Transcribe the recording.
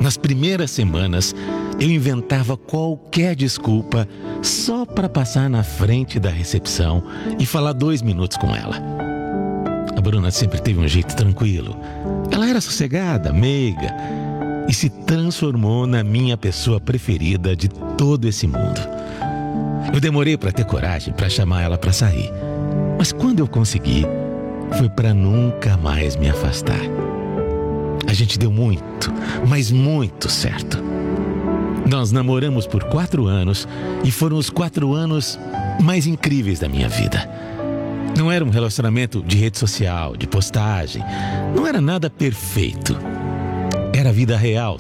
Nas primeiras semanas, eu inventava qualquer desculpa só para passar na frente da recepção e falar 2 minutos com ela. A Bruna sempre teve um jeito tranquilo. Ela era sossegada, meiga e se transformou na minha pessoa preferida de todo esse mundo. Eu demorei para ter coragem para chamar ela para sair, mas quando eu consegui, foi para nunca mais me afastar. A gente deu muito, mas muito certo. Nós namoramos por 4 anos e foram os 4 anos mais incríveis da minha vida. Não era um relacionamento de rede social, de postagem. Não era nada perfeito. Era a vida real,